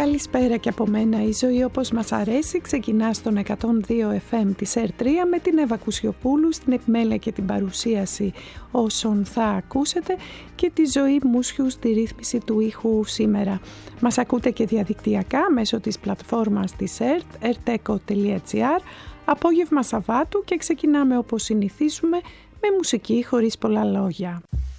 Καλησπέρα και από μένα. Η ζωή όπως μας αρέσει ξεκινά στον 102 FM της R3 με την Εύα Κουσιοπούλου στην επιμέλεια και την παρουσίαση όσων θα ακούσετε και τη Ζωή Μούσιου στη ρύθμιση του ήχου σήμερα. Μας ακούτε και διαδικτυακά μέσω της πλατφόρμας της ERT, erteco.gr, απόγευμα Σαββάτου, και ξεκινάμε όπως συνηθίζουμε με μουσική χωρίς πολλά λόγια.